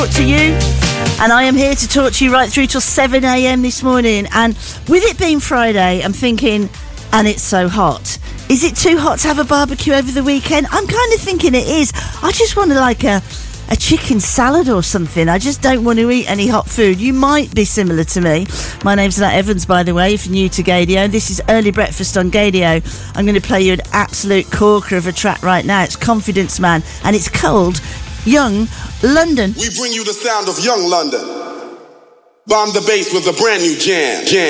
To you, and I am here to talk to you right through till 7 a.m. this morning. And with it being Friday, I'm thinking, and it's so hot, is it too hot to have a barbecue over the weekend? I'm kind of thinking it is. I just want like a chicken salad or something. I just don't want to eat any hot food. You might be similar to me. My name's Nat Evans, by the way, if you're new to Gaydio. This is Early Breakfast on Gaydio. I'm going to play you an absolute corker of a track right now. It's Confidence Man, and it's called Young London. We bring you the sound of Young London. Bomb the bass with a brand new jam.